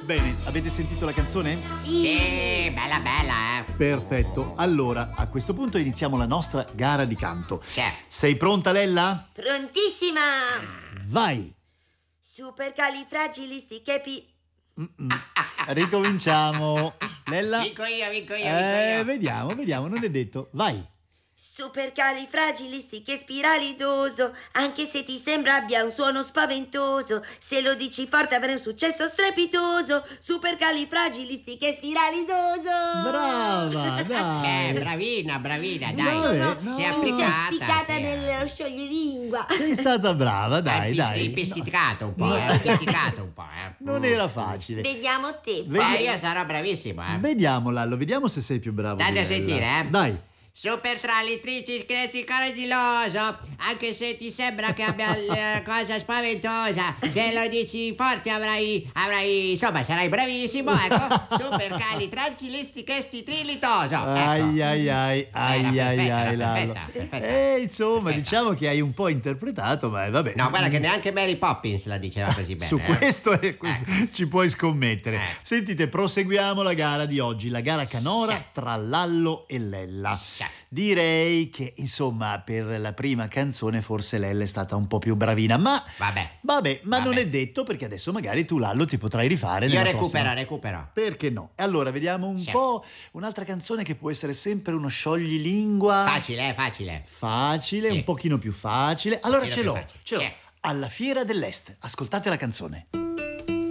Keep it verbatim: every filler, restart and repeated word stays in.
Bene, avete sentito la canzone? Sì, bella bella, eh. Perfetto, allora a questo punto iniziamo la nostra gara di canto. Sì. Sei pronta, Lella? Prontissima! Vai! Supercalifragilistichepi... Ricominciamo. Lella? Vinco io, vinco io, vinco Eh, io. vediamo, vediamo, non è detto. Vai! Supercalifragilistichespiralidoso, anche se ti sembra abbia un suono spaventoso, se lo dici forte avrai un successo strepitoso. Supercalifragilistichespiralidoso. Brava, dai! Eh, bravina, bravina, dai. Vabbè, Sono no. Sei già applicata. spiccata sì. nello scioglilingua. Sei stata brava, dai, Hai dai. pisticato un po', eh. Hai pisticato un po', eh. Non era facile. Vediamo te. Vedi- Eh, io sarò bravissimo, eh. Vediamo, Lallo, vediamo se sei più bravo. Date di a Lella. sentire, eh. Dai. Super tralitrici screzi coraggioso, anche se ti sembra che abbia la cosa spaventosa, se lo dici forte avrai, avrai, insomma, sarai bravissimo, ecco. Super califragilistichespiralidoso. Ecco. Ai ai ai, ai Era ai perfetta, ai, era Lallo. perfetta, perfetta. Eh, insomma, Perfetta. diciamo che hai un po' interpretato, ma vabbè. No, guarda che neanche Mary Poppins la diceva così bene. Su eh. questo è- Eh. ci puoi scommettere. Eh. Sentite, proseguiamo la gara di oggi, la gara canora Sì. tra Lallo e Lella. Sì. Direi che, insomma, per la prima canzone forse Lella è stata un po' più bravina, ma Vabbè. vabbè, ma Vabbè. non è detto, perché adesso magari tu, Lallo, ti potrai rifare Io nella recupero, prossima. recupero. Perché no? E allora vediamo un Sì. po' un'altra canzone che può essere sempre uno scioglilingua. Facile, eh, facile. Facile, Sì. un pochino più facile. Allora pochino ce più l'ho, facile. ce l'ho. Sì. Alla Fiera dell'Est. Ascoltate la canzone.